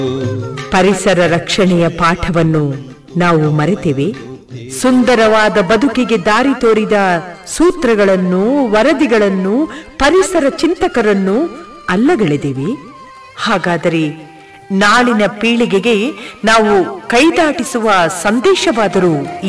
ಪರಿಸರ ರಕ್ಷಣೆಯ ಪಾಠವನ್ನು ನಾವು ಮರೆತಿವೆ. ಸುಂದರವಾದ ಬದುಕಿಗೆ ದಾರಿ ತೋರಿದ ಸೂತ್ರಗಳನ್ನು, ವರದಿಗಳನ್ನು, ಪರಿಸರ ಚಿಂತಕರನ್ನು ಅಲ್ಲಗಳೆದಿವೆ. ಹಾಗಾದರೆ ನಾಳಿನ ಪೀಳಿಗೆಗೆ ನಾವು ಕೈದಾಟಿಸುವ ಸಂದೇಶವಾದರೂ